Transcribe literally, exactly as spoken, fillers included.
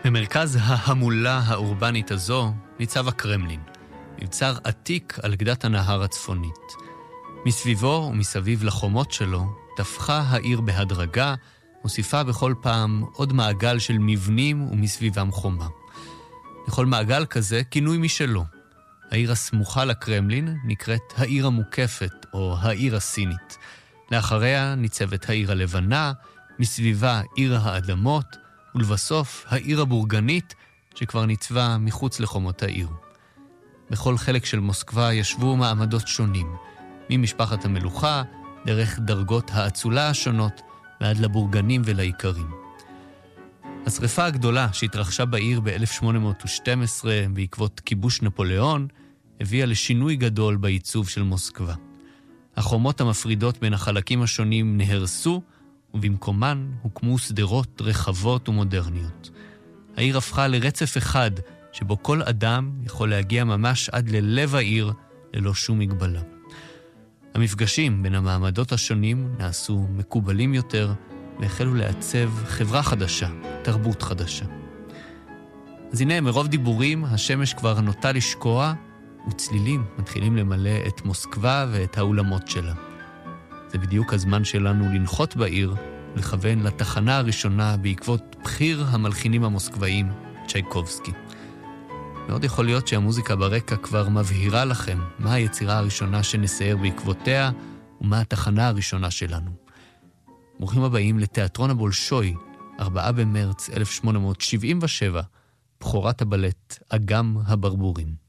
במרכז ההמולה האורבנית הזו ניצב הקרמלין, מבצר עתיק על גדת הנהר הצפונית. מסביבו ומסביב לחומות שלו תפחה העיר בהדרגה, מוסיפה בכל פעם עוד מעגל של מבנים ומסביבם חומה. לכל מעגל כזה כינוי משלו. העיר הסמוכה לקרמלין נקראת העיר המוקפת או העיר הסינית. לאחריה ניצבת העיר הלבנה, מסביבה עיר האדמות, ולבסוף העיר הבורגנית שכבר ניצבה מחוץ לחומות העיר. בכל חלק של מוסקבה ישבו מעמדות שונים, ממשפחת המלוכה, דרך דרגות האצולה השונות, ועד לבורגנים ולעיקרים. השריפה הגדולה שהתרחשה בעיר ב-אלף שמונה מאות ושתים עשרה בעקבות כיבוש נפוליאון, הביאה לשינוי גדול בעיצוב של מוסקבה. החומות המפרידות בין החלקים השונים נהרסו, ובמקומן הוקמו סדרות רחבות ומודרניות. העיר הפכה לרצף אחד, שבו כל אדם יכול להגיע ממש עד ללב העיר ללא שום מגבלה. המפגשים בין המעמדות השונים נעשו מקובלים יותר, והחלו לעצב חברה חדשה, תרבות חדשה. אז הנה, מרוב דיבורים, השמש כבר נוטה לשקוע, וצלילים מתחילים למלא את מוסקבה ואת האולמות שלה. זה בדיוק הזמן שלנו לנחות בעיר, לכוון לתחנה הראשונה בעקבות בחיר המלחינים המוסקבאים, צ'ייקובסקי. מאוד יכול להיות שהמוזיקה ברקע כבר מבהירה לכם מה היצירה הראשונה שנסייר בעקבותיה, ומה התחנה הראשונה שלנו. ברוכים הבאים לתיאטרון הבולשוי, ארבעה במרץ אלף שמונה מאות שבעים ושבע, בכורת הבלט אגם הברבורים.